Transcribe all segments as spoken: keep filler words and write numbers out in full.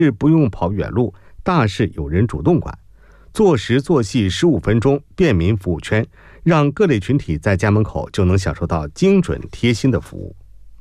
日不用跑远路，大事有人主动管。做实做细十五分钟便民服务圈，让各类群体在家门口就能享受到精准贴心的服务。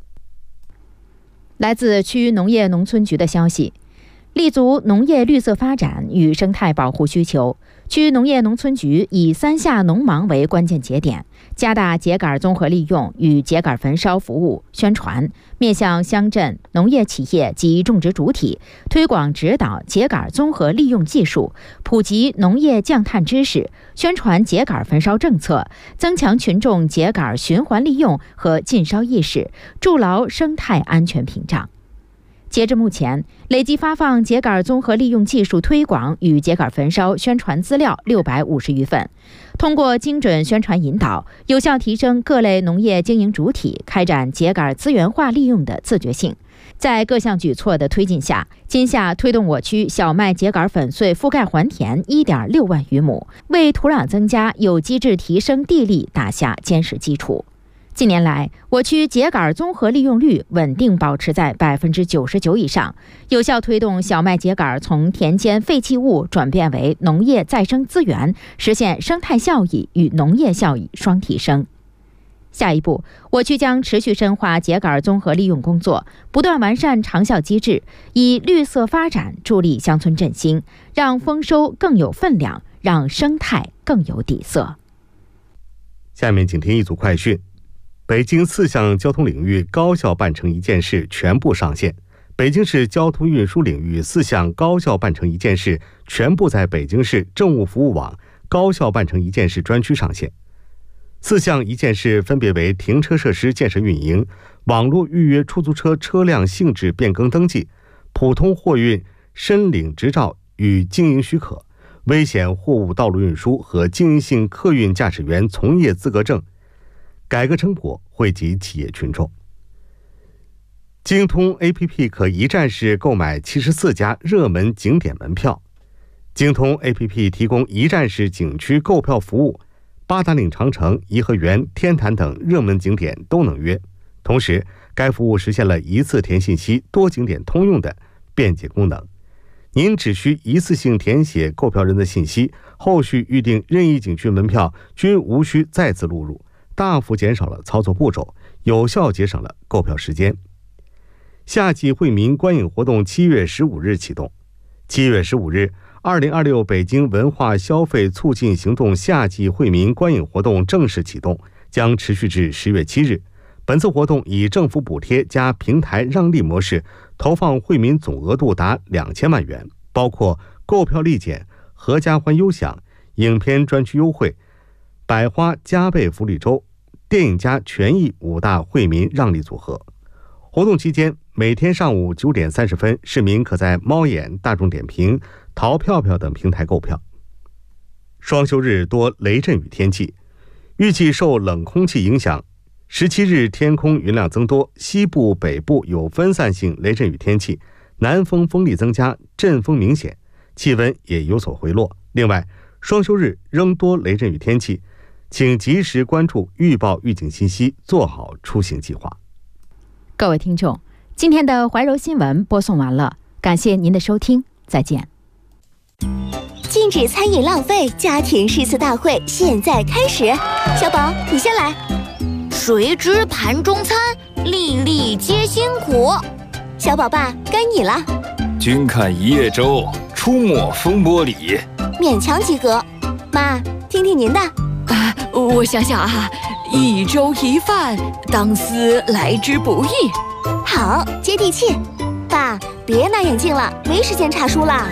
来自区农业农村局的消息，立足农业绿色发展与生态保护需求，区农业农村局以三下农忙为关键节点，加大秸秆综合利用与秸秆焚烧服务宣传，面向乡镇、农业企业及种植主体，推广指导秸秆综合利用技术，普及农业降碳知识，宣传秸秆焚烧政策，增强群众秸秆循环利用和禁烧意识，筑牢生态安全屏障。截至目前，累计发放秸秆综合利用技术推广与秸秆焚烧宣传资料六百五十余份。通过精准宣传引导，有效提升各类农业经营主体开展秸秆资源化利用的自觉性。在各项举措的推进下，今夏推动我区小麦秸秆粉碎覆盖还田 一点六万余亩，为土壤增加、有机质提升地力打下坚实基础。近年来，我区秸秆综合利用率稳定保持在百分之九十九以上，有效推动小麦秸秆从田间废弃物转变为农业再生资源，实现生态效益与农业效益双提升。下一步，我区将持续深化秸秆综合利用工作，不断完善长效机制，以绿色发展助力乡村振兴，让丰收更有分量，让生态更有底色。 下面请听一组快讯。北京四项交通领域高效办成一件事全部上线。北京市交通运输领域四项高效办成一件事全部在北京市政务服务网高效办成一件事专区上线。四项一件事分别为停车设施建设运营、网络预约出租车车辆性质变更登记、普通货运申领执照与经营许可、危险货物道路运输和经营性客运驾驶员从业资格证。改革成果惠及企业群众。京通 A P P 可一站式购买七十四家热门景点门票。京通 A P P 提供一站式景区购票服务，八达岭长城、颐和园、天坛等热门景点都能约。同时，该服务实现了一次填信息、多景点通用的便捷功能。您只需一次性填写购票人的信息，后续预订任意景区门票均无需再次录入，大幅减少了操作步骤，有效节省了购票时间。夏季惠民观影活动七月十五日启动。七月十五日，二零二六北京文化消费促进行动夏季惠民观影活动正式启动，将持续至十月七日。本次活动以政府补贴加平台让利模式，投放惠民总额度达两千万元，包括购票立减、合家欢优享、影片专区优惠、百花加倍福利周、电影家权益五大惠民让利组合。活动期间，每天上午九点三十分，市民可在猫眼、大众点评、淘票票等平台购票。双休日多雷阵雨天气，预计受冷空气影响，十七日天空云量增多，西部、北部有分散性雷阵雨天气，南风风力增加，阵风明显，气温也有所回落。另外，双休日仍多雷阵雨天气，请及时关注预报预警信息，做好出行计划。 各位听众，今天的怀柔新闻播送完了，感谢您的收听，再见。 禁止餐饮浪费家庭诗词大会现在开始，小宝你先来。 谁知盘中餐，粒粒皆辛苦。 小宝爸该你了。 君看一叶舟，出没风波里。 勉强及格。妈，听听您的。 啊，我想想啊，一粥一饭，当思来之不易。 好，接地气。爸，别拿眼镜了，没时间查书了。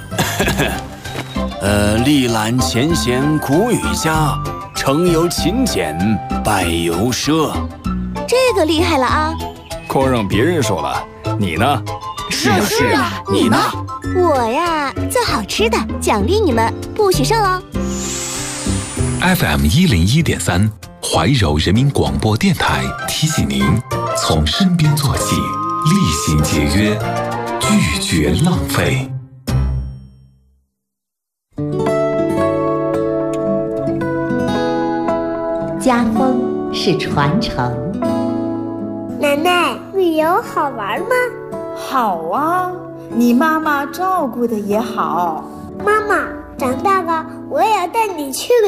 呃，历览前贤古语家，成由勤俭，败由奢。 这个厉害了啊！ 光让别人说了，你呢？ 是啊是啊，你呢？ 我呀，做好吃的，奖励你们，不许剩哦。 F M 一零一点三，怀柔人民广播电台提醒您：从身边做起，厉行节约，拒绝浪费。 家风是传承。 奶奶，旅游好玩吗？ 好啊， 你妈妈照顾的也好。 妈妈，长大了我也要带你去